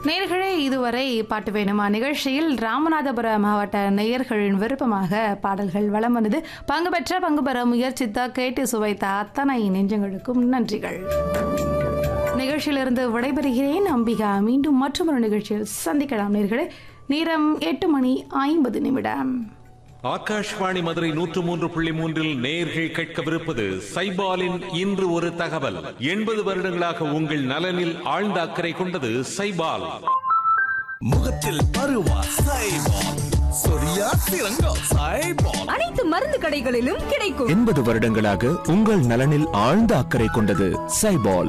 நேயர்களே, இதுவரை பாட்டு வேணுமா நிகழ்ச்சியில் ராமநாதபுரம் மாவட்ட நேயர்களின் விருப்பமாக பாடல்கள் வலம் வந்தது. பங்கு பெற முயற்சித்த கேட்டு சுவைத்த அத்தனை நெஞ்சங்களுக்கும் நன்றிகள். நிகழ்ச்சியிலிருந்து விடைபெறுகிறேன் அம்பிகா. மீண்டும் மற்றொரு நிகழ்ச்சியில் சந்திக்கலாம் நேயர்களே. நேரம் 8:50. ஆகாஷ்வாணி மதுரை 103.3 நேயர்கள் கேட்கவிருப்பது சைபாலின் இன்று ஒரு தகவல். 80 வருடங்களாக உங்கள் நலனில் ஆழ்ந்த அக்கறை கொண்டது சைபால். முகத்தில் பருவா சைபால், சொரியா சிறங்கம் சைபால், அனைத்து மருந்து கடைகளிலும் கிடைக்கும். 80 வருடங்களாக உங்கள் நலனில் ஆழ்ந்த அக்கறை கொண்டது சைபால்.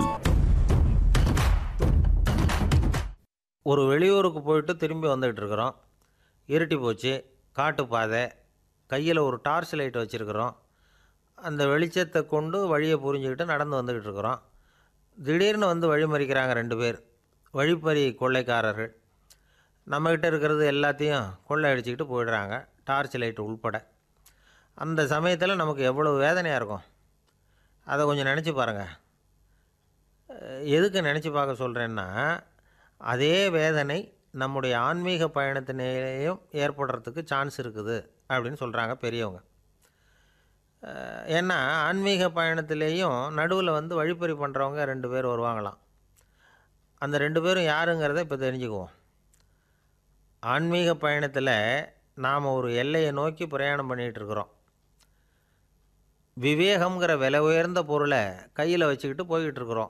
ஒரு வெளியூருக்கு போயிட்டு திரும்பி வந்துகிட்டு இருக்கிறோம். இருட்டி போச்சு, காட்டுப்பாதை, கையில் ஒரு டார்ச் லைட் வச்சுருக்கிறோம். அந்த வெளிச்சத்தை கொண்டு வழியை புரிஞ்சுக்கிட்டு நடந்து வந்துக்கிட்டு இருக்கிறோம். திடீர்னு வந்து வழிமறிக்கிறாங்க 2 பேர், வழிப்பறி கொள்ளைக்காரர்கள். நம்மக்கிட்ட இருக்கிறது எல்லாத்தையும் கொள்ளை அடிச்சுக்கிட்டு போயிடுறாங்க, டார்ச் லைட் உள்பட. அந்த சமயத்தில் நமக்கு எவ்வளோ வேதனையாக இருக்கும், அதை கொஞ்சம் நினச்சி பாருங்கள். எதுக்கு நினச்சி பார்க்க சொல்கிறேன்னா, அதே வேதனை நம்முடைய ஆன்மீக பயணத்தினேயும் ஏற்படுறதுக்கு சான்ஸ் இருக்குது அப்படின்னு சொல்கிறாங்க பெரியவங்க. ஏன்னா ஆன்மீக பயணத்திலேயும் நடுவில் வந்து வழிப்பறி பண்ணுறவங்க 2 பேர் வருவாங்களாம். அந்த 2 பேரும் யாருங்கிறத இப்போ தெரிஞ்சுக்குவோம். ஆன்மீக பயணத்தில் நாம் ஒரு எல்லையை நோக்கி பிரயாணம் பண்ணிகிட்ருக்குறோம். விவேகம்ங்கிற விலை உயர்ந்த பொருளை கையில் வச்சுக்கிட்டு போய்கிட்டுருக்குறோம்.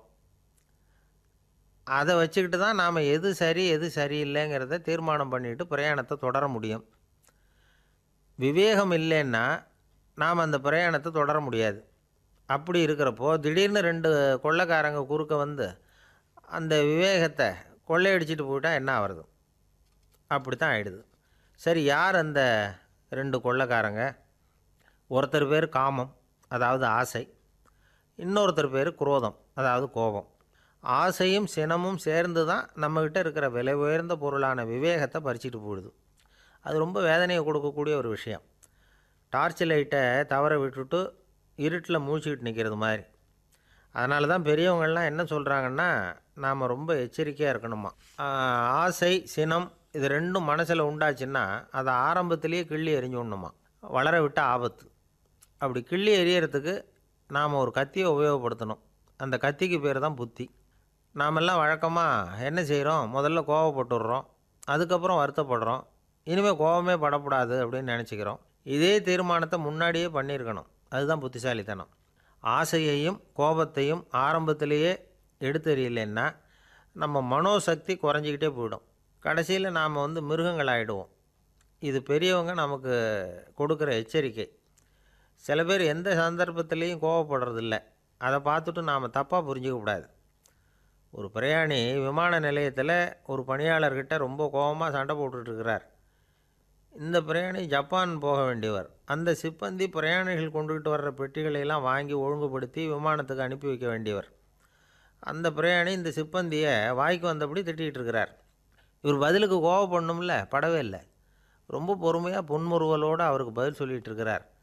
அதை வச்சுக்கிட்டு தான் நாம் எது சரி எது சரியில்லைங்கிறத தீர்மானம் பண்ணிட்டு பிரயாணத்தை தொடர முடியும். விவேகம் இல்லைன்னா நாம் அந்த பிரயாணத்தை தொடர முடியாது. அப்படி இருக்கிறப்போ திடீர்னு 2 கொள்ளைக்காரங்க குறுக்க வந்து அந்த விவேகத்தை கொள்ளையடிச்சிட்டு போயிட்டால் என்ன ஆகிறது? அப்படி தான் ஆகிடுது. சரி, யார் அந்த 2 கொள்ளைக்காரங்க? ஒருத்தர் பேர் காமம், அதாவது ஆசை. இன்னொருத்தர் பேர் குரோதம், அதாவது கோபம். ஆசையும் சினமும் சேர்ந்து தான் நம்மக்கிட்ட இருக்கிற விலை உயர்ந்த பொருளான விவேகத்தை பறிச்சிட்டு போயிடுது. அது ரொம்ப வேதனையை கொடுக்கக்கூடிய ஒரு விஷயம். டார்ச் லைட்டை தவற விட்டுட்டு இருட்டில் மூழ்கிட்டு நிற்கிறது மாதிரி. அதனால தான் பெரியவங்கள்லாம் என்ன சொல்கிறாங்கன்னா, நாம் ரொம்ப எச்சரிக்கையாக இருக்கணுமா. ஆசை சினம் இது 2ம் மனசில் உண்டாச்சுன்னா அதை ஆரம்பத்திலேயே கிள்ளி எறிஞ்சுடணுமா. வளர விட்ட ஆபத்து. அப்படி கிள்ளி எறியறதுக்கு நாம் ஒரு கத்தியை உபயோகப்படுத்தணும். அந்த கத்திக்கு பேர் தான் புத்தி. நாமெல்லாம் வழக்கமாக என்ன செய்கிறோம், முதல்ல கோவப்பட்டுடுறோம், அதுக்கப்புறம் வருத்தப்படுறோம், இனிமேல் கோபமே படக்கூடாது அப்படின்னு நினச்சிக்கிறோம். இதே தீர்மானத்தை முன்னாடியே பண்ணியிருக்கணும். அதுதான் புத்திசாலித்தனம். ஆசையையும் கோபத்தையும் ஆரம்பத்திலேயே எடுத்தெறியலைன்னா நம்ம மனோசக்தி குறைஞ்சிக்கிட்டே போயிடும். கடைசியில் நாம் வந்து மிருகங்கள் ஆகிடுவோம். இது பெரியவங்க நமக்கு கொடுக்குற எச்சரிக்கை. சில பேர் எந்த சந்தர்ப்பத்திலையும் கோவப்படுறதில்ல. அதை பார்த்துட்டு நாம் தப்பாக புரிஞ்சிக்கக்கூடாது. ஒரு பிரயாணி விமான நிலையத்தில் ஒரு பணியாளர்கிட்ட ரொம்ப கோபமாக சண்டை போட்டுட்ருக்கிறார். இந்த பிரயாணி ஜப்பான் போக வேண்டியவர். அந்த சிப்பந்தி பிரயாணிகள் கொண்டுகிட்டு வர்ற பெட்டிகளையெல்லாம் வாங்கி ஒழுங்குபடுத்தி விமானத்துக்கு அனுப்பி வைக்க வேண்டியவர். அந்த பிரயாணி இந்த சிப்பந்தியை வாய்க்கு வந்தபடி திட்டிகிட்டு இருக்கிறார். இவர் பதிலுக்கு கோவப்படணும்ல, படவே இல்லை. ரொம்ப பொறுமையாக புன்முறுவலோடு அவருக்கு பதில் சொல்லிகிட்டு இருக்கிறார்.